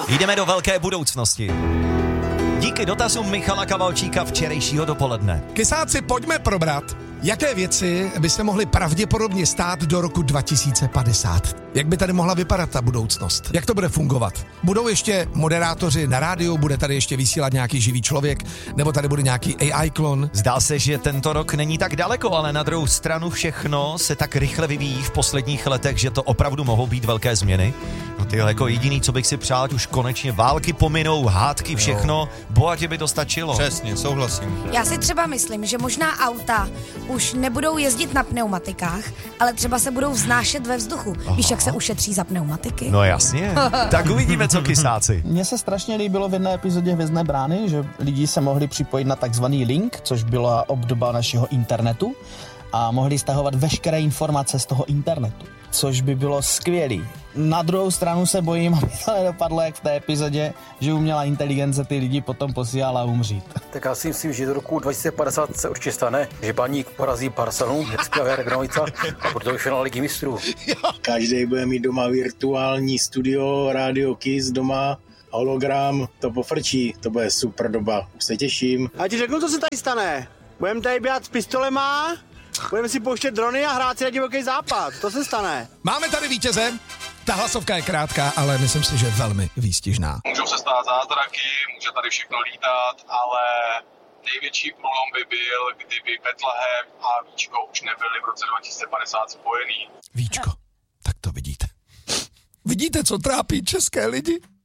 Jdeme do velké budoucnosti. Díky dotazům Michala Kavalčíka včerejšího dopoledne. Kysáci, pojďme probrat, jaké věci by se mohly pravděpodobně stát do roku 2050. Jak by tady mohla vypadat ta budoucnost? Jak to bude fungovat? Budou ještě moderátoři na rádiu, bude tady ještě vysílat nějaký živý člověk, nebo tady bude nějaký AI klon? Zdá se, že tento rok není tak daleko, ale na druhou stranu všechno se tak rychle vyvíjí v posledních letech, že to opravdu mohou být velké změny. No ty jako jediný, co bych si přál, už konečně války pominou, hádky, všechno, bohatě by to stačilo. Přesně, souhlasím. Já si třeba myslím, že možná auta už nebudou jezdit na pneumatikách, ale třeba se budou vznášet ve vzduchu. Víš, jak se ušetří za pneumatiky? No jasně. Tak uvidíme, co kysáci. Mně se strašně líbilo v jedné epizodě Hvězdné brány, že lidi se mohli připojit na takzvaný link, což byla obdoba našeho internetu, a mohli stahovat veškeré informace z toho internetu, což by bylo skvělý. Na druhou stranu se bojím, aby to nedopadlo jak v té epizodě, že umělá inteligence ty lidi potom posílala umřít. Tak já si myslím, že do roku 2050 se určitě stane, že Baník porazí Barcelonu, jak Jarek Novica, a proto už finále Ligy mistrů. Každý bude mít doma virtuální studio, Radio Kiss doma, hologram, to pofrčí, to bude super doba, už se těším. Já ti řeknu, co se tady stane. Budeme tady běhat s pistolema, budeme si pouštět drony a hrát si na divoký západ, to se stane. Máme tady vítěze. Ta hlasovka je krátká, ale myslím si, že velmi výstižná. Můžou se stát zázraky, může tady všechno lítat, ale největší průlom by byl, kdyby Betlehem a Víčko už nebyly v roce 2050 spojený. Víčko, tak to vidíte. Vidíte, co trápí české lidi?